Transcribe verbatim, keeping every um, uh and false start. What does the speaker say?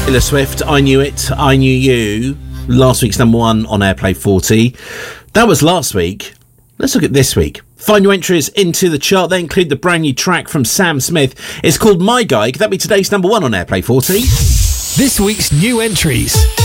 Taylor Swift, I Knew It, I Knew You. Last week's number one on Airplay forty. That was last week. Let's look at this week. Find your entries into the chart. They include the brand new track from Sam Smith. It's called My Guy. Could that be today's number one on Airplay forty? This week's new entries.